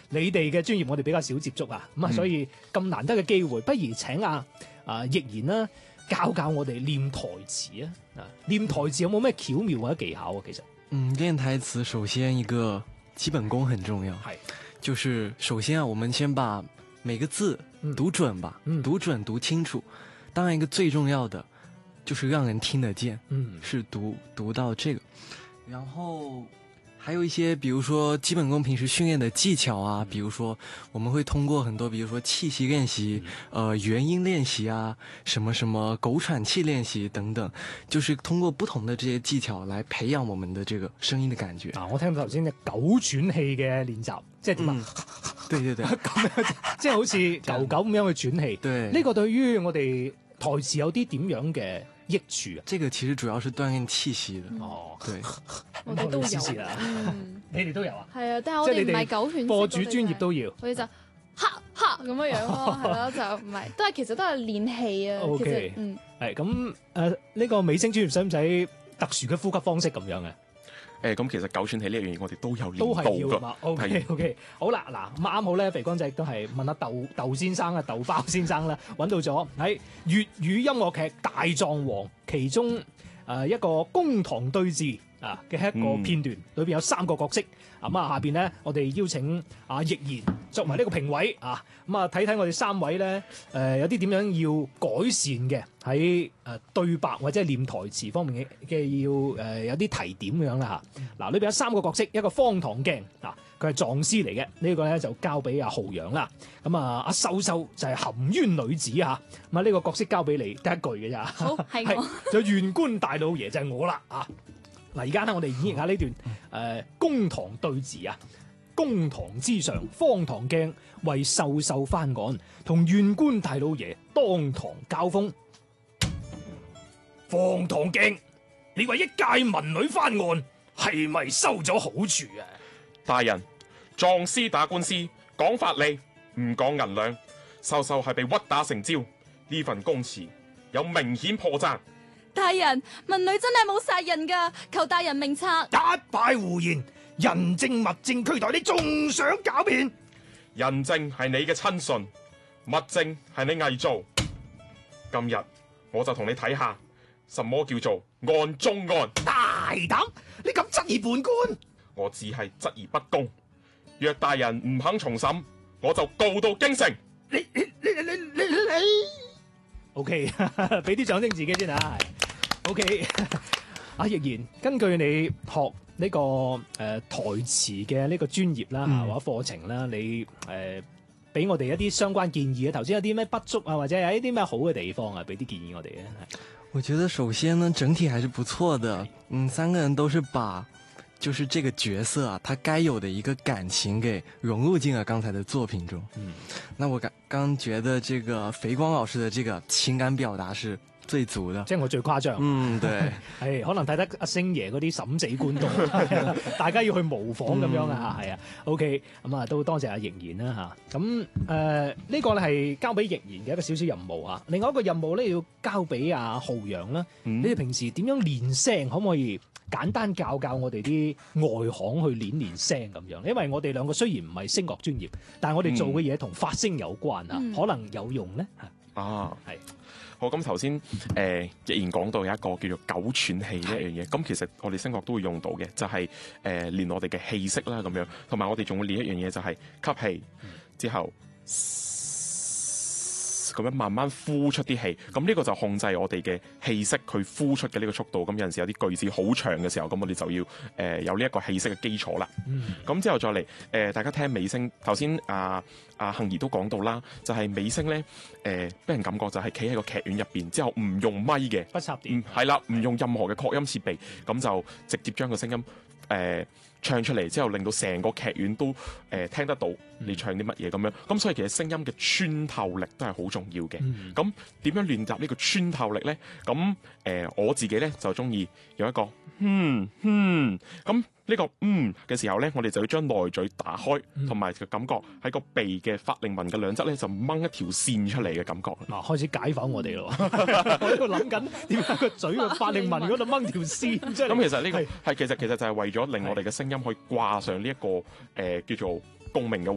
你哋嘅專業我哋比較少接觸啊，咁啊，所以咁難得嘅機會，不如請易賢啦教教我哋念台詞啊！念台詞有冇咩巧妙或者技巧啊？其實练台詞首先一個基本功很重要，就是首先我們先把每個字讀準吧，讀準讀清楚。當然一個最重要的就是讓人聽得見，是讀到這個，然後還有一些比如說基本功平時訓練的技巧啊，比如說我們會通過很多比如說氣息練習，元音練習啊，什麼什麼狗喘氣練習等等，就是通過不同的這些技巧來培養我們的這個聲音的感覺。 我聽到頭先嘅狗喘氣嘅練習，即係點啊？ 對對對， 咁樣即係好似狗咁樣去喘氣。 對， 呢個對於我哋台詞有啲點樣嘅益處啊？ 這個其實主要是鍛鍊氣息的。對， 我哋都有你哋都有啊？ 係啊，但係我哋唔係狗犬式， 播主專業都要。 我哋就哈哈咁樣咯，係咯，就唔係，其實都係練氣啊。 O K，係咁呢個美聲專業使唔使特殊嘅呼吸方式咁樣嘅？ 咁其實狗喘氣呢樣嘢我哋都有都練到㗎。 O K， 好啦，嗱咁啱好咧，肥光仔都係問下豆先生啊，豆包先生啦，揾到咗喺粵語音樂劇《大狀王》其中一個公堂對峙嘅一個片段，裏邊有3個角色。咁下邊咧，我哋邀請易賢作為呢個評委睇睇我哋3位咧有啲點樣要改善嘅喺對白或者係念台詞方面嘅要有啲提點咁樣啦嚇。嗱，裏邊有3個角色，一個方唐鏡佢係狀師嚟嘅，呢個咧就交俾阿豪陽啦。咁阿秀秀就係含冤女子啊。咁呢個角色交俾你第一句嘅咋。 好，係我。 就縣官大老爺就係我啦啊！嗱，而家咧我哋演繹下呢段公堂對峙啊。公堂之上，方唐鏡為秀秀翻案，同縣官大老爺當堂交鋒。方唐鏡，你為一介民女翻案，係咪收咗好處啊？ 大人，狀師打官司講法理，唔講銀兩。秀秀係被屈打成招，呢份供詞有明顯破綻。 大人，民女真係冇殺人噶，求大人明察。 一派胡言，人證物證俱在，你仲想狡辯？ 人證係你嘅親信，物證係你偽造。今日我就同你睇下，什麼叫做案中案。 大膽，你咁質疑本官？ 我只係質疑不公。若大人唔肯重審，我就告到京城。 你 ，OK， 俾啲掌聲自己先啊。OK， 易賢，根據你學呢個台詞嘅呢個專業啦或者課程啦，你俾我哋一啲相關建議啊。頭先有啲咩不足啊，或者有一啲咩好嘅地方啊，俾啲建議我哋啊。 我覺得首先呢，整體還是不錯的。3個人都是把就是這個角色啊，他該有的一個感情給融入進了剛才的作品中。那我剛覺得這個肥光老師的這個情感表達是最足的， 即係我最誇張。 對， 係可能睇得阿星爺嗰啲審死官多，大家要去模仿咁樣啊，係啊。OK， 咁都多謝阿易賢啦嚇。咁呢個咧係交俾易賢嘅一個小小任務啊。另外一個任務咧要交俾阿浩陽啦。你哋平時點樣練聲？可唔可以簡單教我哋啲外行去練聲咁樣？因為我哋兩個雖然唔係聲樂專業，但係我哋做嘅嘢同發聲有關啊，可能有用咧嚇。係。 好，咁頭先易賢講到有一個叫做狗喘氣呢一樣嘢，咁其實我哋聲樂都會用到嘅，就係練我哋嘅氣息啦咁樣，同埋我哋仲會練一樣嘢就係吸氣之後咁樣慢慢呼出啲氣，咁呢個就控制我哋嘅氣息佢呼出嘅呢個速度。咁有陣時有啲句子好長嘅時候，咁我哋就要有呢一個氣息嘅基礎啦。咁之後再嚟大家聽美聲，頭先杏兒都講到啦，就係美聲咧俾人感覺就係企喺個劇院入邊之後唔用咪嘅， 不插電， 係啦，唔用任何嘅擴音設備，咁就直接將個聲音唱出嚟之後，令到成個劇院都聽得到你唱啲乜嘢咁樣。咁所以其實聲音嘅穿透力都係好重要嘅。咁點樣練習呢個穿透力咧？咁我自己咧就中意有一個咁呢個嘅時候咧，我哋就要將內嘴打開，同埋嘅感覺喺個鼻嘅法令紋嘅兩側咧，就掹一條線出嚟嘅感覺。 嗱，開始解剖我哋咯，我喺度諗緊點解個嘴嘅法令紋嗰度掹條線。 咁其實呢個係其實就係為咗令我哋嘅聲音可以掛上呢一個叫做共鳴嘅